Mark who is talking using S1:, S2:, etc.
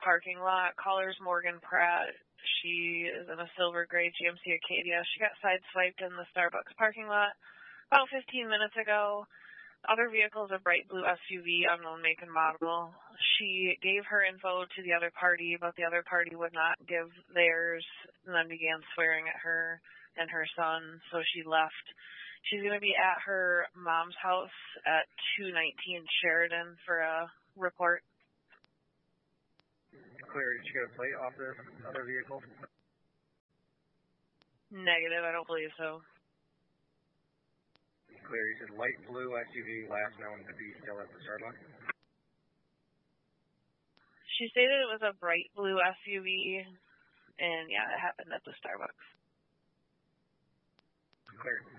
S1: parking lot. Caller's Morgan Pratt. She is in a silver gray GMC Acadia. She got sideswiped in the Starbucks parking lot about 15 minutes ago. Other vehicle is a bright blue SUV, unknown make and model. She gave her info to the other party, but the other party would not give theirs and then began swearing at her and her son, so she left. She's going to be at her mom's house at 219 Sheridan for a report.
S2: Clear. Did she get a plate off this other vehicle?
S1: Negative, I don't believe so.
S2: Clear. You said light blue SUV, last known to be still at the start line?
S1: She stated it was a bright blue SUV, and yeah, it happened at the Starbucks.
S2: Clear.